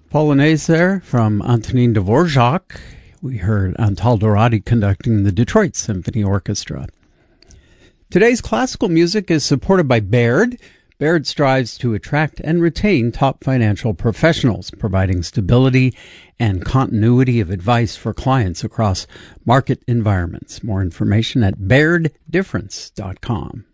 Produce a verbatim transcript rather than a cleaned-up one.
Polonaise there from Antonin Dvorak. We heard Antal Dorati conducting the Detroit Symphony Orchestra. Today's classical music is supported by Baird. Baird strives to attract and retain top financial professionals, providing stability and continuity of advice for clients across market environments. More information at baird difference dot com.